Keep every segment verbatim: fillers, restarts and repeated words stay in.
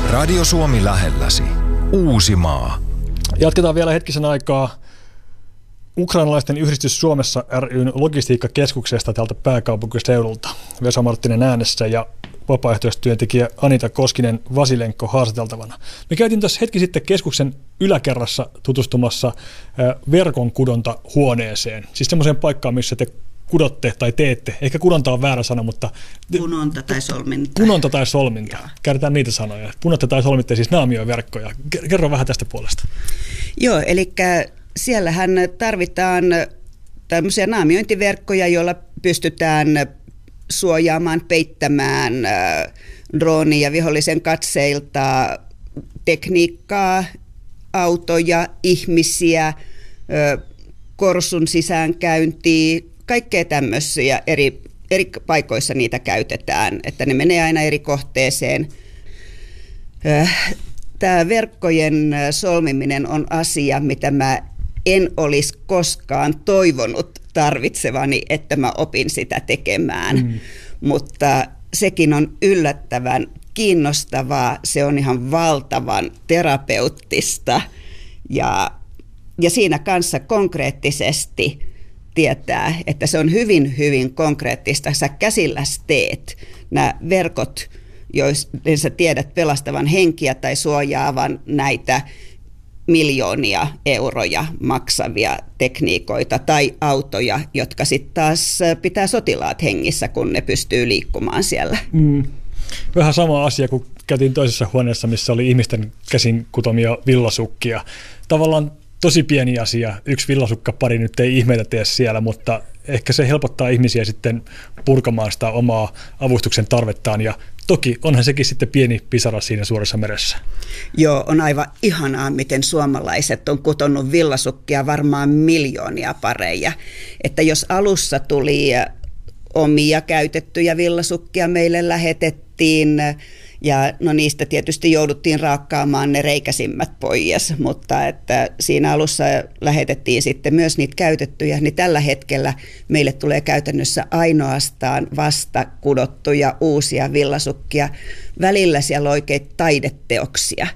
Radio Suomi lähelläsi. Uusimaa. Jatketaan vielä hetkisen aikaa Ukrainalaisten yhdistys Suomessa ry:n logistiikkakeskuksesta täältä pääkaupunkiseudulta. Vesa Marttinen äänessä ja vapaaehtoistyöntekijä Anita Koskinen Vasilenko haastateltavana. Me käytiin tuossa hetki sitten keskuksen yläkerrassa tutustumassa verkon kudonta huoneeseen. Siis semmoiseen paikkaan, missä te kudotte tai teette. Ehkä kudonta on väärä sana, mutta... Punonta tai solminta. Punonta tai solminta. Joo. Käytetään niitä sanoja. Punotte tai solmitte siis naamioverkkoja. Kerro vähän tästä puolesta. Joo, eli siellähän tarvitaan tämmöisiä naamiointiverkkoja, joilla pystytään suojaamaan, peittämään droonin ja vihollisen katseilta tekniikkaa, autoja, ihmisiä, korsun sisäänkäyntiä, kaikkea tämmöisiä eri, eri paikoissa niitä käytetään, että ne menee aina eri kohteeseen. Tämä verkkojen solmiminen on asia, mitä mä en olisi koskaan toivonut tarvitsevani, että mä opin sitä tekemään, mm. mutta sekin on yllättävän kiinnostavaa, se on ihan valtavan terapeuttista ja, ja siinä kanssa konkreettisesti tietää, että se on hyvin, hyvin konkreettista. Sä käsilläsi teet nämä verkot, joissa tiedät pelastavan henkiä tai suojaavan näitä miljoonia euroja maksavia tekniikoita tai autoja, jotka sitten taas pitää sotilaat hengissä, kun ne pystyy liikkumaan siellä. Mm. Vähän sama asia, kun käytiin toisessa huoneessa, missä oli ihmisten käsin kutomia villasukkia. Tavallaan tosi pieni asia. Yksi villasukkapari nyt ei ihmeitä tee siellä, mutta ehkä se helpottaa ihmisiä sitten purkamaan sitä omaa avustuksen tarvettaan ja toki onhan sekin sitten pieni pisara siinä suorassa meressä. Joo, on aivan ihanaa, miten suomalaiset on kutonut villasukkia varmaan miljoonia pareja. Että jos alussa tuli omia käytettyjä villasukkia meille lähetettiin, ja no niistä tietysti jouduttiin raakkaamaan ne reikäsimmät pois, mutta että siinä alussa lähetettiin sitten myös niitä käytettyjä, niin tällä hetkellä meille tulee käytännössä ainoastaan vasta kudottuja uusia villasukkia. Välillä siellä on oikein taideteoksia.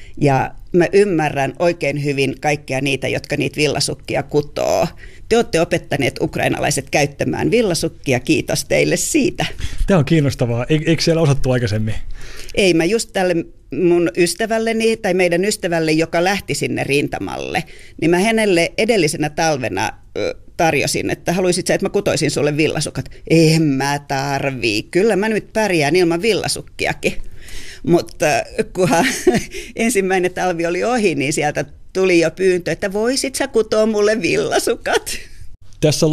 Ja mä ymmärrän oikein hyvin kaikkia niitä, jotka niitä villasukkia kutoo. Te olette opettaneet ukrainalaiset käyttämään villasukkia, kiitos teille siitä. Tämä on kiinnostavaa. Eikö siellä osattu aikaisemmin? Ei, mä just tälle mun ystävälleni tai meidän ystävälle, joka lähti sinne rintamalle, niin mä hänelle edellisenä talvena tarjosin, että haluaisit sä, että mä kutoisin sulle villasukat. En mä tarvii, kyllä mä nyt pärjään ilman villasukkiakin. Mutta kunhan ensimmäinen talvi oli ohi, niin sieltä tuli jo pyyntö, että voisit sä kutoa mulle villasukat. Tässä